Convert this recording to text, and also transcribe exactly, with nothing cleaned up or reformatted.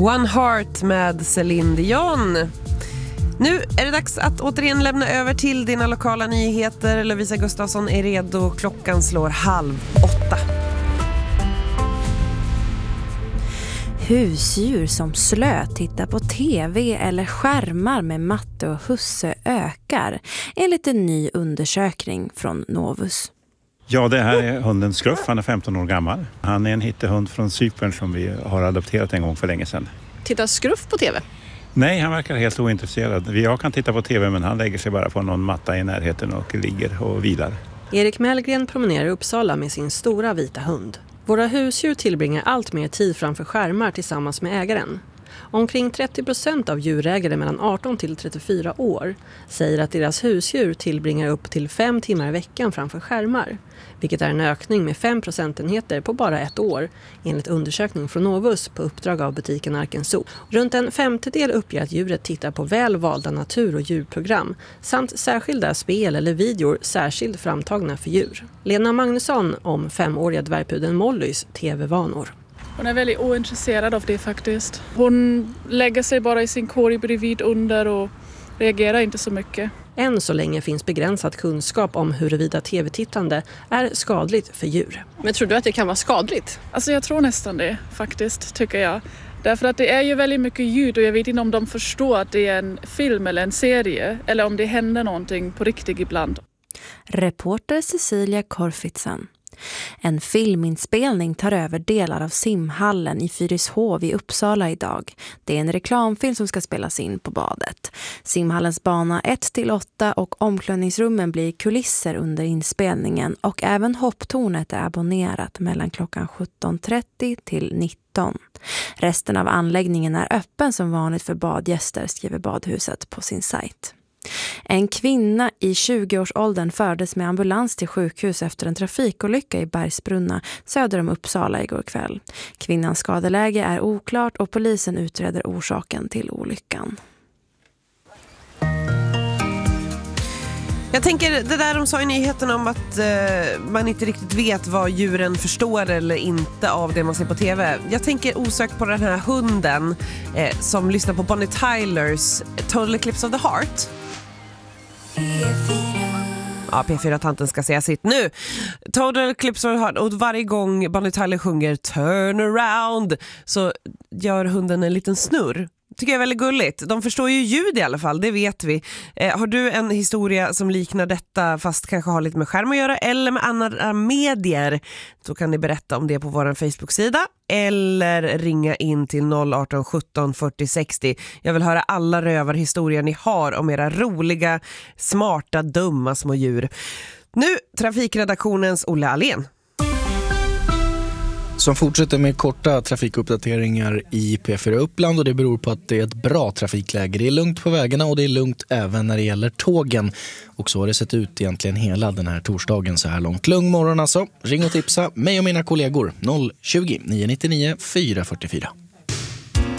One Heart med Celine Dion. Nu är det dags att återigen lämna över till dina lokala nyheter. Lovisa Gustafsson är redo. Klockan slår halv åtta. Husdjur som slö tittar på tv eller skärmar med matte och husse ökar, enligt en ny undersökning från Novus. Ja, det här är hunden Skruff. Han är femton år gammal. Han är en hittehund från Cypern som vi har adopterat en gång för länge sedan. Tittar Skruff på tv? Nej, han verkar helt ointresserad. Jag kan titta på tv, men han lägger sig bara på någon matta i närheten och ligger och vilar. Erik Mellgren promenerar i Uppsala med sin stora vita hund. Våra husdjur tillbringar allt mer tid framför skärmar tillsammans med ägaren. Omkring trettio procent av djurägare mellan arton till trettiofyra år säger att deras husdjur tillbringar upp till fem timmar i veckan framför skärmar, vilket är en ökning med fem procentenheter på bara ett år, enligt undersökning från Novus på uppdrag av butiken Arken Zoo. Runt en femtedel uppger att djuret tittar på väl valda natur- och djurprogram samt särskilda spel eller videor särskilt framtagna för djur. Lena Magnusson om femåriga dvärgpudeln Mollys tv-vanor. Hon är väldigt ointresserad av det faktiskt. Hon lägger sig bara i sin korg bredvid under och reagerar inte så mycket. Än så länge finns begränsad kunskap om huruvida tv-tittande är skadligt för djur. Men tror du att det kan vara skadligt? Alltså jag tror nästan det faktiskt, tycker jag. Därför att det är ju väldigt mycket ljud och jag vet inte om de förstår att det är en film eller en serie. Eller om det händer någonting på riktigt ibland. Reporter Cecilia Korfitsen. En filminspelning tar över delar av simhallen i Fyrishov i Uppsala idag. Det är en reklamfilm som ska spelas in på badet. Simhallens bana ett till åtta och omklädningsrummen blir kulisser under inspelningen och även hopptornet är abonnerat mellan klockan sjutton trettio till nitton. Resten av anläggningen är öppen som vanligt för badgäster, skriver badhuset på sin sajt. En kvinna i tjugoårsåldern fördes med ambulans till sjukhus efter en trafikolycka i Bergsbrunna söder om Uppsala igår kväll. Kvinnans skadeläge är oklart och polisen utreder orsaken till olyckan. Jag tänker det där de sa i nyheten om att eh, man inte riktigt vet vad djuren förstår eller inte av det man ser på tv. Jag tänker osökt på den här hunden eh, som lyssnar på Bonnie Tylers Total Eclipse of the Heart. Ja, P fyra-tanten ska säga sitt nu. Total Eclipse of the Heart. Och varje gång Bonnie Tyler sjunger Turn around så gör hunden en liten snurr. Tycker jag är väldigt gulligt. De förstår ju ljud i alla fall, det vet vi. Eh, har du en historia som liknar detta fast kanske har lite med skärm att göra eller med andra medier, så kan ni berätta om det på vår Facebook-sida eller ringa in till noll arton sjutton fyrtio sextio. Jag vill höra alla rövarhistorier ni har om era roliga, smarta, dumma små djur. Nu trafikredaktionens Olle Allén. Som fortsätter med korta trafikuppdateringar i P fyra Uppland, och det beror på att det är ett bra trafikläge. Det är lugnt på vägarna och det är lugnt även när det gäller tågen. Och så har det sett ut egentligen hela den här torsdagen så här långt. Lugn morgon alltså. Ring och tipsa mig och mina kollegor noll tjugo, nio nio nio, fyra fyra fyra.